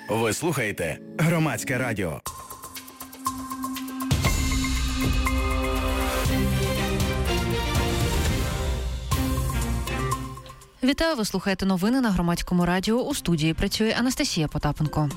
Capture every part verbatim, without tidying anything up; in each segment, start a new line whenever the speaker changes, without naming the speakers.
Ви слухаєте Громадське радіо.
Вітаю, ви слухаєте новини на Громадському радіо. У студії працює Анастасія Потапенко.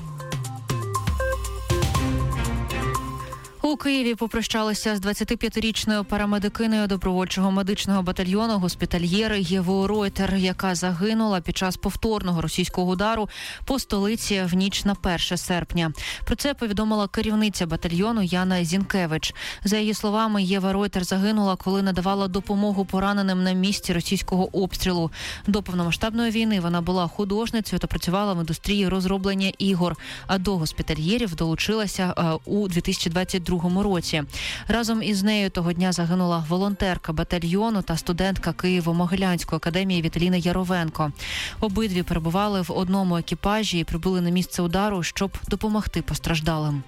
У Києві попрощалися з двадцятип'ятирічною парамедикинею добровольчого медичного батальйону госпітальєри Євою Ройтер, яка загинула під час повторного російського удару по столиці в ніч на перше серпня. Про це повідомила керівниця батальйону Яна Зінкевич. За її словами, Єва Ройтер загинула, коли надавала допомогу пораненим на місці російського обстрілу. До повномасштабної війни вона була художницею та працювала в індустрії розроблення ігор, а до госпітальєрів долучилася у дві тисячі двадцять другому році. Разом із нею того дня загинула волонтерка батальйону та студентка Києво-Могилянської академії Віталіна Яровенко. Обидві перебували в одному екіпажі і прибули на місце удару, щоб допомогти постраждалим.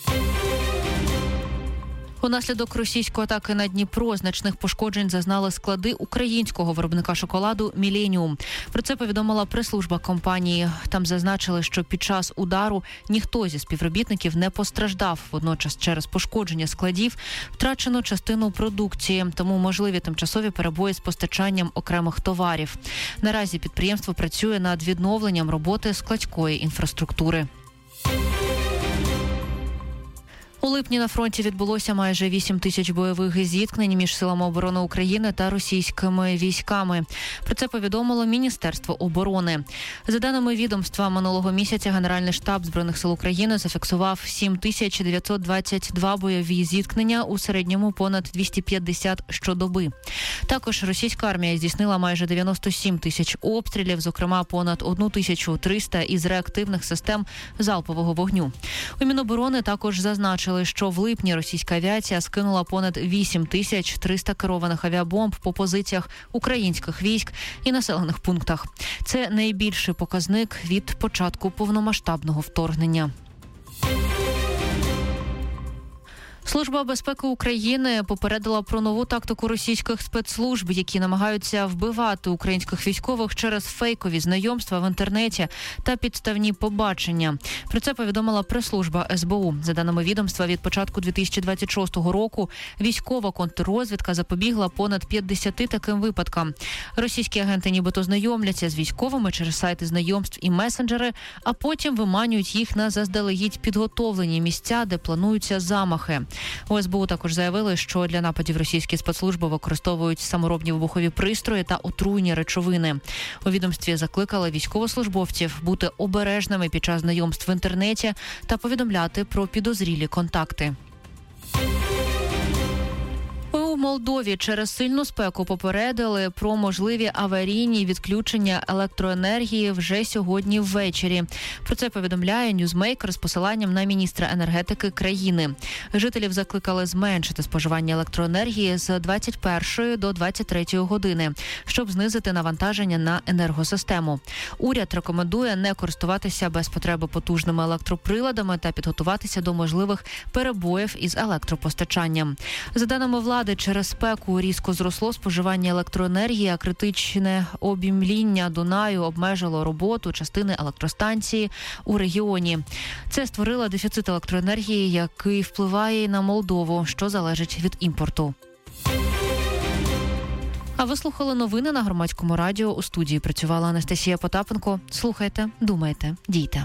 Унаслідок російської атаки на Дніпро значних пошкоджень зазнали склади українського виробника шоколаду «Міленіум». Про це повідомила прес-служба компанії. Там зазначили, що під час удару ніхто зі співробітників не постраждав. Водночас через пошкодження складів втрачено частину продукції, тому можливі тимчасові перебої з постачанням окремих товарів. Наразі підприємство працює над відновленням роботи складської інфраструктури. У липні на фронті відбулося майже вісім тисяч бойових зіткнень між силами оборони України та російськими військами. Про це повідомило Міністерство оборони. За даними відомства, минулого місяця Генеральний штаб Збройних сил України зафіксував сім тисяч дев'ятсот двадцять два бойові зіткнення, у середньому понад двісті п'ятдесят щодоби. Також російська армія здійснила майже дев'яносто сім тисяч обстрілів, зокрема понад тисячу триста із реактивних систем залпового вогню. У Міноборони також зазначили, що в липні російська авіація скинула понад вісім тисяч триста керованих авіабомб по позиціях українських військ і населених пунктах. Це найбільший показник від початку повномасштабного вторгнення. Служба безпеки України попередила про нову тактику російських спецслужб, які намагаються вбивати українських військових через фейкові знайомства в інтернеті та підставні побачення. Про це повідомила прес-служба ес бе у. За даними відомства, від початку дві тисячі двадцять шостого року військова контррозвідка запобігла понад п'ятдесяти таким випадкам. Російські агенти нібито знайомляться з військовими через сайти знайомств і месенджери, а потім виманюють їх на заздалегідь підготовлені місця, де плануються замахи. У ес бе у також заявили, що для нападів російські спецслужби використовують саморобні вибухові пристрої та отруйні речовини. У відомстві закликали військовослужбовців бути обережними під час знайомств в інтернеті та повідомляти про підозрілі контакти. У Молдові через сильну спеку попередили про можливі аварійні відключення електроенергії вже сьогодні ввечері. Про це повідомляє Newsmaker з посиланням на міністра енергетики країни. Жителів закликали зменшити споживання електроенергії з двадцять першої до двадцять третьої години, щоб знизити навантаження на енергосистему. Уряд рекомендує не користуватися без потреби потужними електроприладами та підготуватися до можливих перебоїв із електропостачанням. За даними влади, через спеку різко зросло споживання електроенергії, а критичне обміління Дунаю обмежило роботу частини електростанції у регіоні. Це створило дефіцит електроенергії, який впливає і на Молдову, що залежить від імпорту. А ви слухали новини на Громадському радіо. У студії працювала Анастасія Потапенко. Слухайте, думайте, дійте.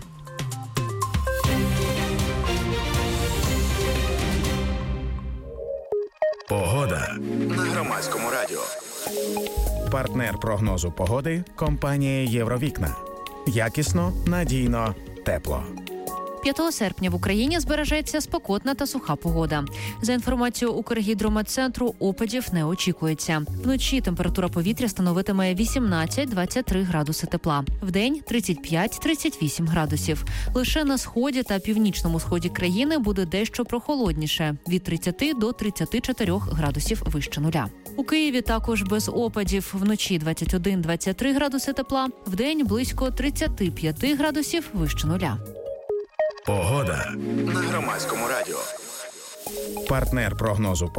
Погода на Громадському радіо.
Партнер прогнозу погоди – компанія «Євровікна». Якісно, надійно, тепло.
п'ятого серпня в Україні збережеться спекотна та суха погода. За інформацією Укргідрометцентру, опадів не очікується. Вночі температура повітря становитиме вісімнадцять - двадцять три градуси тепла. Вдень – тридцять п'ять - тридцять вісім градусів. Лише на сході та північному сході країни буде дещо прохолодніше – від тридцяти до тридцяти чотирьох градусів вище нуля. У Києві також без опадів. Вночі двадцять один - двадцять три градуси тепла. Вдень близько тридцяти п'яти градусів вище нуля.
Погода на Громадському радіо.
Партнер прогнозу